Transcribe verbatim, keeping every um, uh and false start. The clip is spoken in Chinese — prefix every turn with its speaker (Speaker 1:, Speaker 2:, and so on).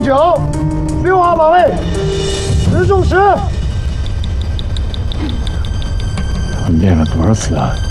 Speaker 1: 九，六号保卫，十中十。
Speaker 2: 他练了多少次啊？